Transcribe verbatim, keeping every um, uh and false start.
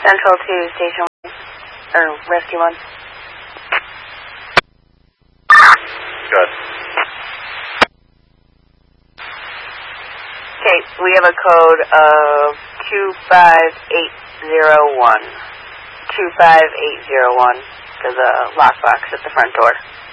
Central to Station one, or Rescue one. Good. Okay, we have a code of two five eight zero one. two five eight zero one for the lockbox at the front door.